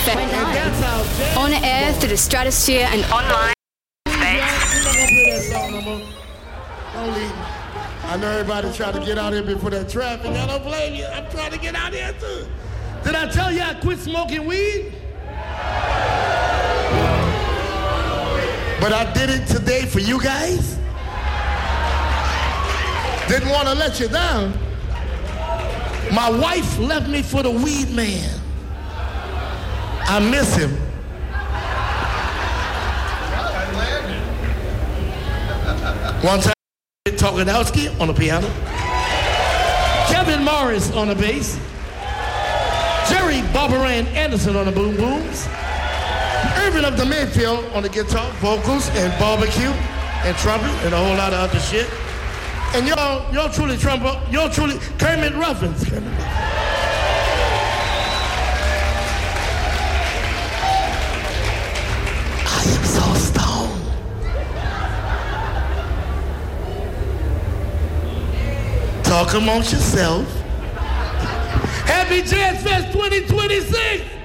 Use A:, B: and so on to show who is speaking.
A: FM. On air through the stratosphere and online.
B: I know everybody trying to get out here before that traffic. I don't blame you. I'm trying to get out here too. Did I tell you I quit smoking weed? But I did it today for you guys. Didn't want to let you down. My wife left me for the weed man. I miss him. One time, Togadowski on the piano, Kevin Morris on the bass, Jerry Barbaran Anderson on the boom booms, Irvin of the Mayfield on the guitar, vocals, and barbecue, and trumpet, and a whole lot of other shit. And y'all truly Kermit Ruffins. I am so stoned. Talk amongst yourself. Happy Jazz Fest 2026.